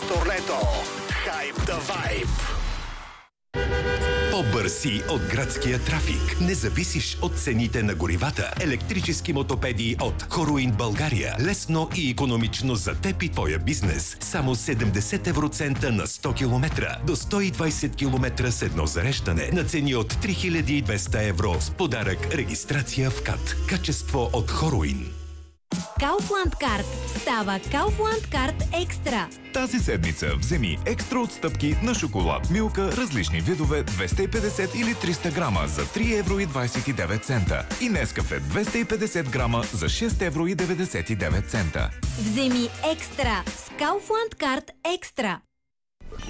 Моторлето. Hype the vibe. По-бързи от градския трафик. Не зависиш от цените на горивата. Електрически мотопеди от Хоруин, България. Лесно и икономично за теб и твоя бизнес. Само 70 евроцента на 100 км. До 120 км с едно зареждане. На цени от 3200 евро с подарък регистрация в КАТ. Качество от Хоруин. Kaufland Card става Kaufland Card Екстра. Тази седмица вземи екстра отстъпки на шоколад Милка, различни видове 250 или 300 грама за 3,29 евро и Нескафе 250 грама за 6,99 евро. Вземи екстра с Kaufland Card Екстра.